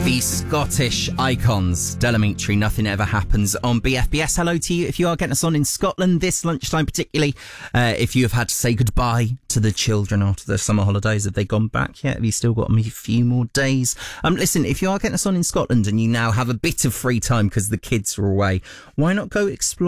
The Scottish icons, Delamitri, Nothing Ever Happens on BFBS. Hello to you if you are getting us on in Scotland this lunchtime, particularly if you have had to say goodbye to the children after the summer holidays. Have they gone back yet? Have you still got a few more days? Listen, if you are getting us on in Scotland and you now have a bit of free time because the kids are away, why not go explore